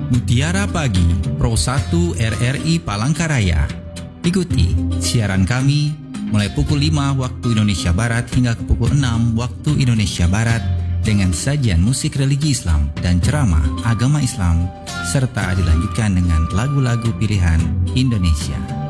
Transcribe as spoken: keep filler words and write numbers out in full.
Mutiara Pagi Pro satu R R I Palangkaraya. Ikuti siaran kami mulai pukul lima waktu Indonesia Barat hingga ke pukul enam waktu Indonesia Barat dengan sajian musik religi Islam dan ceramah agama Islam serta dilanjutkan dengan lagu-lagu pilihan Indonesia.